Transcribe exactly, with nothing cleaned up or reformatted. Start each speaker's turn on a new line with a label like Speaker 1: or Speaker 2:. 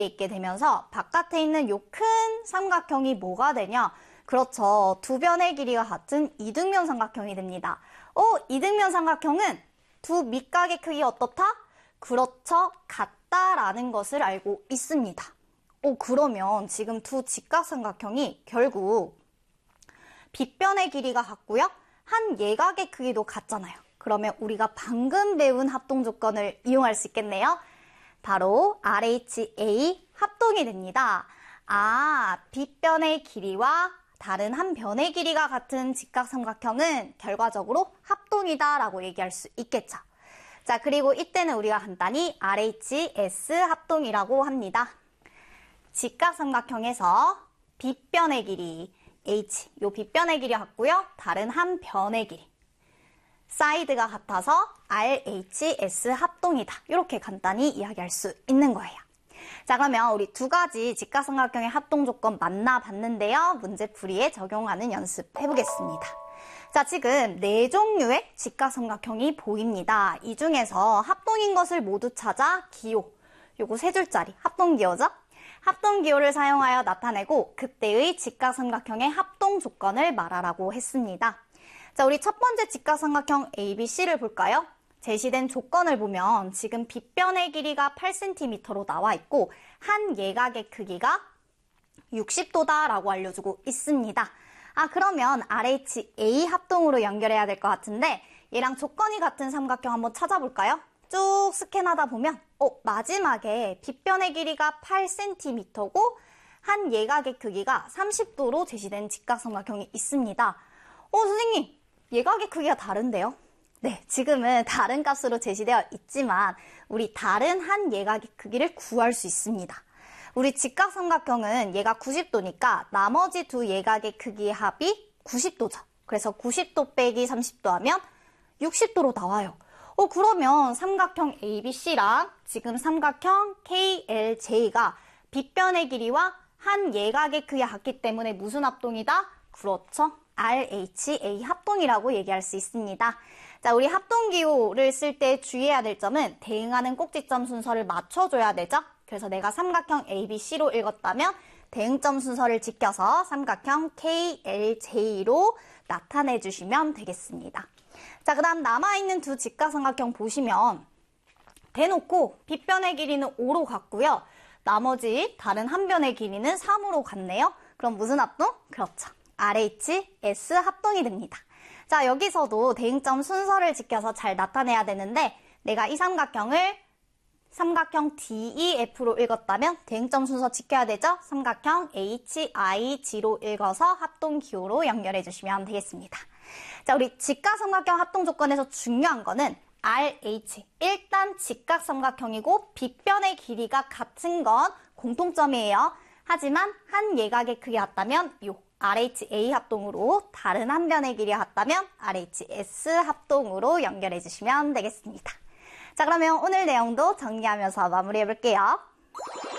Speaker 1: 있게 되면서 바깥에 있는 요 큰 삼각형이 뭐가 되냐? 그렇죠. 두 변의 길이가 같은 이등변 삼각형이 됩니다. 어, 이등변 삼각형은 두 밑각의 크기 어떻다? 그렇죠. 같다라는 것을 알고 있습니다. 오, 그러면 지금 두 직각삼각형이 결국 빗변의 길이가 같고요. 한 예각의 크기도 같잖아요. 그러면 우리가 방금 배운 합동 조건을 이용할 수 있겠네요. 바로 알에이치에이 합동이 됩니다. 아, 빗변의 길이와 다른 한 변의 길이가 같은 직각삼각형은 결과적으로 합동이다 라고 얘기할 수 있겠죠. 자, 그리고 이때는 우리가 간단히 알에이치에스 합동이라고 합니다. 직각삼각형에서 빗변의 길이 H, 요 빗변의 길이 같고요. 다른 한 변의 길이 사이드가 같아서 알에이치에스 합동이다. 이렇게 간단히 이야기할 수 있는 거예요. 자, 그러면 우리 두 가지 직각삼각형의 합동 조건 만나봤는데요. 문제풀이에 적용하는 연습 해보겠습니다. 자, 지금 네 종류의 직각삼각형이 보입니다. 이 중에서 합동인 것을 모두 찾아 기호, 요거 세 줄짜리 합동기호죠? 합동기호를 사용하여 나타내고 그때의 직각삼각형의 합동 조건을 말하라고 했습니다. 자, 우리 첫 번째 직각삼각형 에이비씨를 볼까요? 제시된 조건을 보면 지금 빗변의 길이가 팔 센티미터로 나와 있고 한 예각의 크기가 육십 도다라고 알려주고 있습니다. 아, 그러면 알에이치에이 합동으로 연결해야 될 것 같은데 얘랑 조건이 같은 삼각형 한번 찾아볼까요? 쭉 스캔하다 보면 어, 마지막에 빗변의 길이가 팔 센티미터고 한 예각의 크기가 삼십 도로 제시된 직각삼각형이 있습니다. 어, 선생님, 예각의 크기가 다른데요? 네, 지금은 다른 값으로 제시되어 있지만 우리 다른 한 예각의 크기를 구할 수 있습니다. 우리 직각삼각형은 얘가 구십 도니까 나머지 두 예각의 크기의 합이 구십 도죠. 그래서 구십 도 빼기 삼십 도 하면 육십 도로 나와요. 어, 그러면 삼각형 에이비씨랑 지금 삼각형 케이엘제이가 빗변의 길이와 한 예각의 크기가 같기 때문에 무슨 합동이다? 그렇죠. 알에이치에이 합동이라고 얘기할 수 있습니다. 자, 우리 합동기호를 쓸 때 주의해야 될 점은 대응하는 꼭지점 순서를 맞춰줘야 되죠. 그래서 내가 삼각형 에이비씨로 읽었다면 대응점 순서를 지켜서 삼각형 케이엘제이로 나타내 주시면 되겠습니다. 자, 그 다음 남아있는 두 직각삼각형 보시면 대놓고 빗변의 길이는 오로 같고요. 나머지 다른 한 변의 길이는 삼으로 같네요. 그럼 무슨 합동? 그렇죠. 알에이치에스 합동이 됩니다. 자, 여기서도 대응점 순서를 지켜서 잘 나타내야 되는데 내가 이 삼각형을 삼각형 디이에프로 읽었다면 대응점 순서 지켜야 되죠? 삼각형 에이치아이지로 읽어서 합동기호로 연결해 주시면 되겠습니다. 자, 우리 직각삼각형 합동 조건에서 중요한 거는 알에이치, 일단 직각삼각형이고 빗변의 길이가 같은 건 공통점이에요. 하지만 한 예각의 크기가 같다면 요 알에이치에이 합동으로 다른 한 변의 길이가 같다면 알에이치에스 합동으로 연결해 주시면 되겠습니다. 자, 그러면 오늘 내용도 정리하면서 마무리해 볼게요.